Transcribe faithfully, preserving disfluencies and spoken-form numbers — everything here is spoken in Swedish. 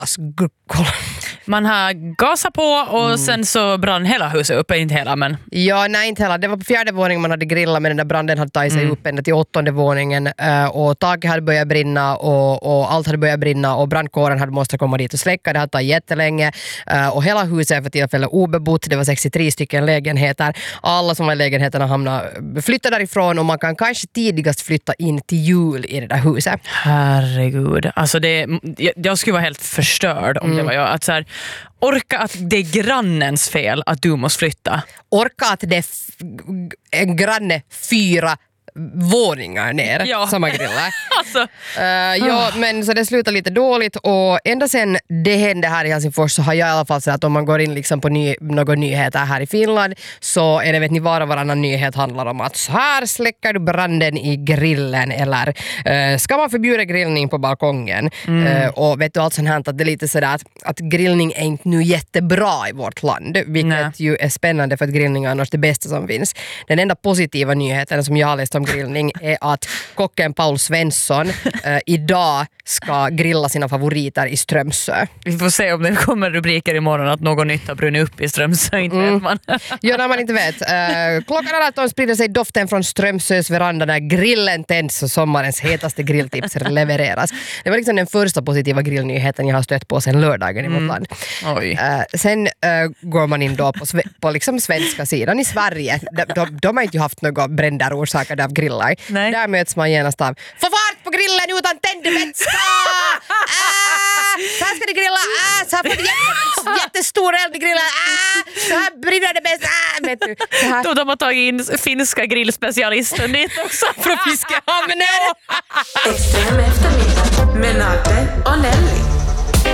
Alltså, kolla. Man har gasat på och mm. sen så brann hela huset upp, inte hela men... Ja, nej inte hela. Det var på fjärde våningen man hade grillat, men den där branden hade tagit sig mm. upp ända till åttonde våningen och taket hade börjat brinna och, och allt hade börjat brinna och brandkåren hade måste komma dit och släcka. Det hade tagit jättelänge och hela huset är för tillfället obebott. Det var sextiotre stycken lägenheter. Alla som var i lägenheterna hamnade flytta därifrån och man kan kanske tidigast flytta in till jul i det där huset. Herregud. Alltså det, jag, jag skulle vara helt förstörd om mm. det var jag. Att så här, orka att det är grannens fel att du måste flytta. Orka att det är f- en granne fyra våningar ner ja. som man grillar. alltså. uh, ja, men så det slutar lite dåligt och ända sen det hände här i Helsingfors så har jag i alla fall sagt att om man går in liksom på ny, några nyheter här i Finland så är det, vet ni, var och varannan nyhet handlar om att så här släcker du branden i grillen eller uh, ska man förbjuda grillning på balkongen mm. uh, och vet du allt sånt här att det är lite sådär att, att grillning är inte nu jättebra i vårt land, vilket Nej. ju är spännande för att grillning är annars det bästa som finns. Den enda positiva nyheten som jag har läst om grillning är att kocken Paul Svensson eh, idag ska grilla sina favoriter i Strömsö. Vi får se om det kommer rubriker imorgon att någon nytt har brunnit upp i Strömsö, inte mm. vet man. Ja, när man inte vet. Eh, klockan arton sprider sig doften från Strömsös veranda när grillen tänds och sommarens hetaste grilltips levereras. Det var liksom den första positiva grillnyheten jag har stött på sedan lördagen mm. i vårt land. Oj. Eh, sen eh, går man in då på, sve- på liksom svenska sidan i Sverige. De, de, de har inte haft några bränder orsakade av grillar. Nej. Där möts man genast av få fart på grillen utan tändvätska! Ah, så här ska du grilla! Ah, så här får du jätte, jättestor eld i grillen! Ah, så här brinner det bäst! Ah, vet du, så här. Då de har tagit in finska grillspecialisten dit också från Fiskehamn. Extrem eftermiddag med Nate och Nelly.